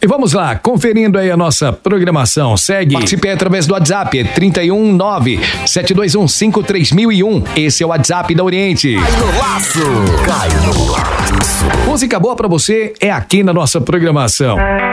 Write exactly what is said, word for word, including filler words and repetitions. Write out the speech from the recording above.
E vamos lá, conferindo aí a nossa programação. Segue, participe através do WhatsApp, é trinta e um, nove, sete dois um, cinco três mil e um. Esse é o WhatsApp da Oriente. Cai no laço, cai no laço. Música boa pra você é aqui na nossa programação.